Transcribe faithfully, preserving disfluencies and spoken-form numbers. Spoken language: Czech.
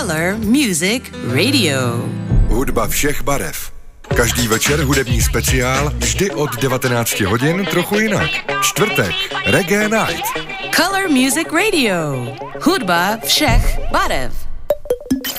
Color Music Radio. Hudba všech barev. Každý večer hudební speciál, vždy od devatenáct hodin trochu jinak. Čtvrtek, Reggae Night. Color Music Radio. Hudba všech barev.